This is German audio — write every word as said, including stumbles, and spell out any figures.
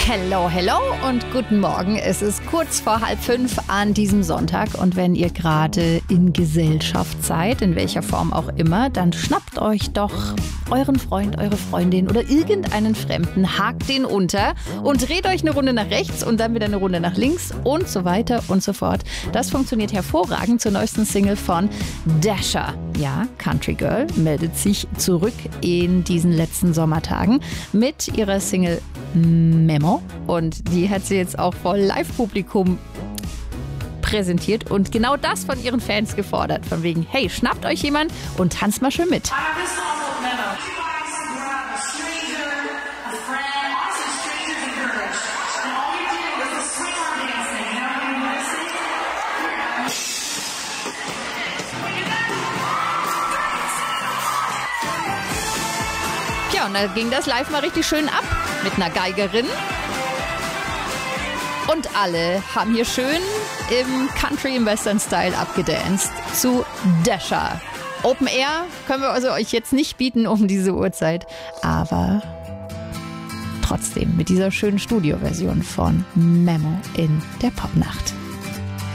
Hello, hello und guten Morgen. Es ist kurz vor halb fünf an diesem Sonntag und wenn ihr gerade in Gesellschaft seid, in welcher Form auch immer, dann schnappt euch doch euren Freund, eure Freundin oder irgendeinen Fremden, hakt den unter und dreht euch eine Runde nach rechts und dann wieder eine Runde nach links und so weiter und so fort. Das funktioniert hervorragend zur neuesten Single von Dasha. Ja, Country Girl meldet sich zurück in diesen letzten Sommertagen mit ihrer Single Memo und die hat sie jetzt auch vor Live-Publikum präsentiert und genau das von ihren Fans gefordert. Von wegen, hey, schnappt euch jemand und tanzt mal schön mit. Ja, und da ging das live mal richtig schön ab mit einer Geigerin. Und alle haben hier schön im Country, im Western-Style abgedanced zu Dasha. Open Air können wir also euch jetzt nicht bieten um diese Uhrzeit, aber trotzdem mit dieser schönen Studioversion von Memo in der Popnacht.